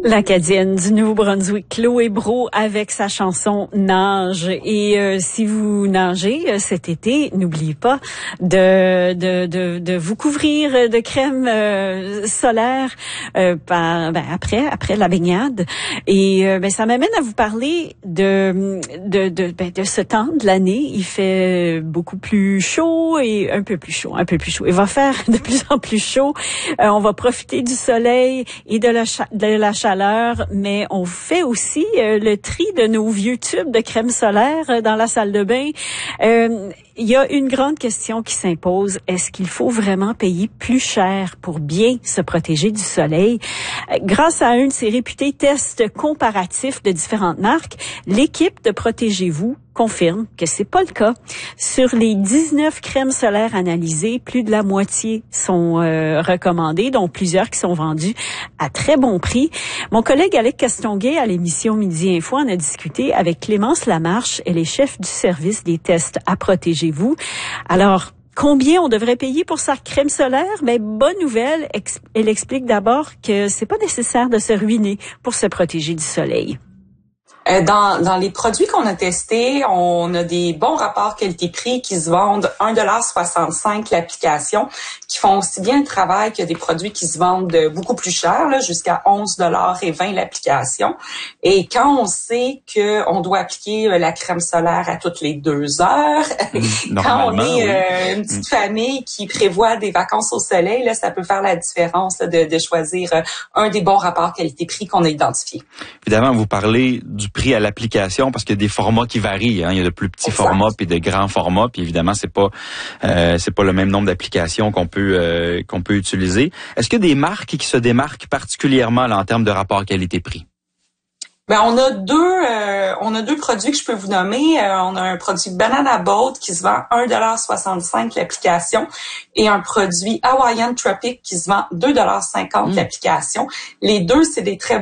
L'Acadienne du Nouveau-Brunswick, Chloé Brault, avec sa chanson Nage. Et si vous nagez cet été, n'oubliez pas de vous couvrir de crème solaire après la baignade. Et ça m'amène à vous parler de ce temps de l'année. Il fait beaucoup plus chaud et un peu plus chaud. Il va faire de plus en plus chaud. On va profiter du soleil et de la chaleur, mais on fait aussi le tri de nos vieux tubes de crème solaire dans la salle de bain. Il y a une grande question qui s'impose. Est-ce qu'il faut vraiment payer plus cher pour bien se protéger du soleil? Grâce à un de ces réputés tests comparatifs de différentes marques, l'équipe de Protégez-vous confirme que c'est pas le cas. Sur les 19 crèmes solaires analysées, plus de la moitié sont recommandées, dont plusieurs qui sont vendues à très bon prix. Mon collègue Alec Castonguay à l'émission Midi Info en a discuté avec Clémence Lamarche. Elle est chef du service des tests à Protégez-vous. Alors, combien on devrait payer pour sa crème solaire? Bonne nouvelle, elle explique d'abord que c'est pas nécessaire de se ruiner pour se protéger du soleil. Dans les produits qu'on a testés, on a des bons rapports qualité-prix qui se vendent 1,65$ l'application, qui font aussi bien le travail que des produits qui se vendent beaucoup plus cher, là, jusqu'à 11,20$ l'application. Et quand on sait qu'on doit appliquer la crème solaire à toutes les 2 heures, quand on est une petite famille qui prévoit des vacances au soleil, là, ça peut faire la différence là, de choisir un des bons rapports qualité-prix qu'on a identifié. Évidemment, vous parlez du prix à l'application parce qu'il y a des formats qui varient. Hein. Il y a de plus petits formats puis de grands formats. Puis évidemment, c'est pas le même nombre d'applications qu'on peut utiliser. Est-ce qu'il y a des marques qui se démarquent particulièrement là, en termes de rapport qualité-prix? On a deux produits que je peux vous nommer. On a un produit Banana Boat qui se vend 1,65$ l'application et un produit Hawaiian Tropic qui se vend 2,50$ l'application. Les deux, c'est des très